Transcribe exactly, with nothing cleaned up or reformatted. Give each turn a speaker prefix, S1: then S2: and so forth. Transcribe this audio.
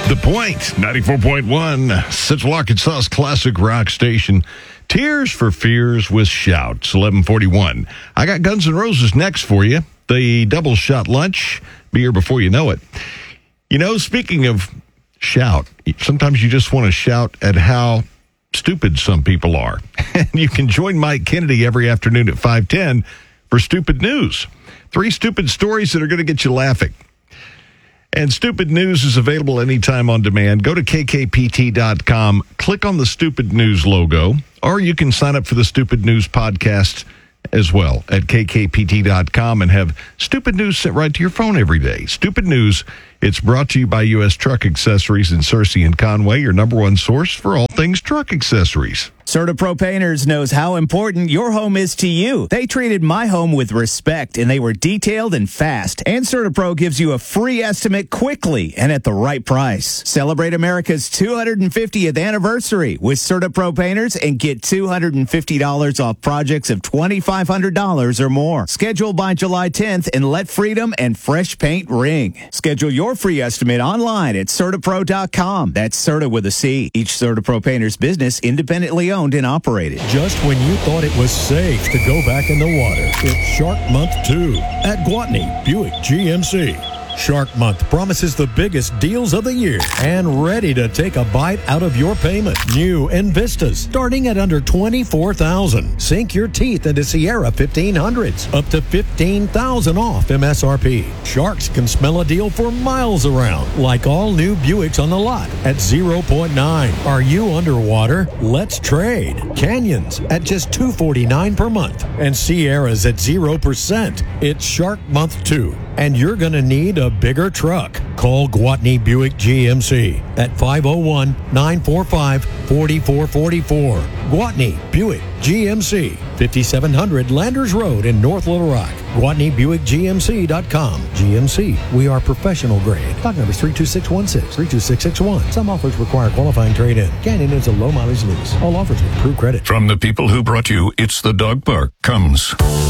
S1: The Point, ninety-four point one, Central Arkansas's classic rock station. Tears for Fears with Shout. It's eleven forty-one. I got Guns N' Roses next for you. The double shot lunch. Be here before you know it. You know, speaking of shout, sometimes you just want to shout at how stupid some people are. And you can join Mike Kennedy every afternoon at five ten for Stupid News. Three stupid stories that are going to get you laughing. And Stupid News is available anytime on demand. Go to K K P T dot com, click on the Stupid News logo, or you can sign up for the Stupid News podcast as well at K K P T dot com and have Stupid News sent right to your phone every day. Stupid News, it's brought to you by U S Truck Accessories in Searcy and Conway, your number one source for all things truck accessories.
S2: CertaPro Painters knows how important your home is to you. They treated my home with respect, and they were detailed and fast. And CertaPro gives you a free estimate quickly and at the right price. Celebrate America's two hundred fiftieth anniversary with CertaPro Painters and get two hundred fifty dollars off projects of twenty-five hundred dollars or more. Schedule by July tenth and let freedom and fresh paint ring. Schedule your free estimate online at CertaPro dot com. That's Certa with a C. Each CertaPro Painters business independently owned and operated.
S3: Just when you thought it was safe to go back in the water, it's Shark Month two at Gwatney Buick G M C. Shark Month promises the biggest deals of the year and ready to take a bite out of your payment. New Invistas starting at under twenty-four thousand dollars. Sink your teeth into Sierra fifteen hundreds, up to fifteen thousand dollars off M S R P. Sharks can smell a deal for miles around, like all new Buicks on the lot at zero point nine. Are you underwater? Let's trade. Canyons at just two hundred forty-nine dollars per month and Sierras at zero percent. It's Shark Month two, and you're going to need a bigger truck. Call Gwatney Buick G M C at five oh one, nine four five, four four four four. Gwatney Buick G M C, fifty-seven hundred Landers Road in North Little Rock. Gwatney Buick G M C dot com. G M C, we are professional grade. Stock number is three two six one six, three two six six one. Some offers require qualifying trade-in. Canyon is a low mileage lease. All offers with approved credit.
S4: From the people who brought you It's the Dog Park comes